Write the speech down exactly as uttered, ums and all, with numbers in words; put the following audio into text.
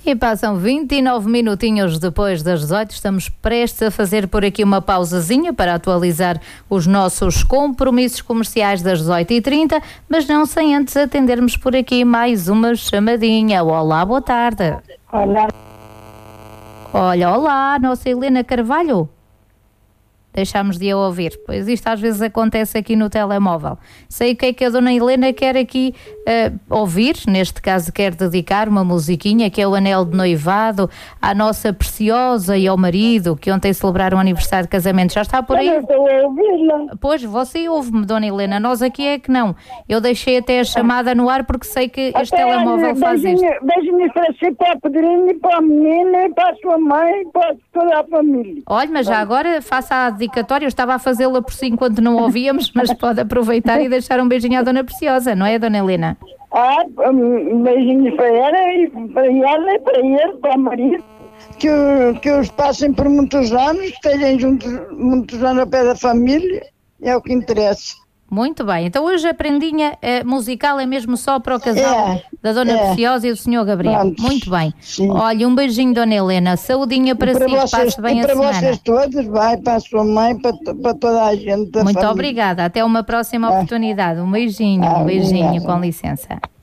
E passam vinte e nove minutinhos depois das dezoito, estamos prestes a fazer por aqui uma pausazinha para atualizar os nossos compromissos comerciais das dezoito e trinta, mas não sem antes atendermos por aqui mais uma chamadinha. Olá, boa tarde. Olá. Olha, olá, nossa Helena Carvalho. Deixámos de a ouvir, pois isto às vezes acontece aqui no telemóvel. Sei o que é que a dona Helena quer aqui uh, ouvir, neste caso quer dedicar uma musiquinha que é o Anel de Noivado à nossa preciosa e ao marido, que ontem celebraram o aniversário de casamento. Já está por aí? Eu estou a ouvi-la. Pois, você ouve-me, dona Helena, nós aqui é que não. Eu deixei até a chamada no ar porque sei que este Até, telemóvel faz isto. beijinho, beijinho para si, para a Pedrinha, para a menina, para a sua mãe, para toda a família. Olha, mas já agora faça a dedicatória, eu estava a fazê-la por si enquanto não ouvíamos, mas pode aproveitar e deixar um beijinho à dona Preciosa, não é, dona Helena? Ah, um beijinho para ela, e para ela, e para ele, para o marido. Que, que os passem por muitos anos, que estejam juntos muitos anos ao pé da família, é o que interessa. Muito bem, então hoje a prendinha eh, musical é mesmo só para o casal É, da dona é. Preciosa e do senhor Gabriel. Pronto. Muito bem. Sim. Olha, um beijinho, dona Helena, saudinha para, E para si, vocês, passe bem e a para semana. vocês todos, vai para a sua mãe, para, to- para toda a gente da Muito família. obrigada, até uma próxima Ah. oportunidade. Um beijinho, Ah, um beijinho, obrigada. com licença.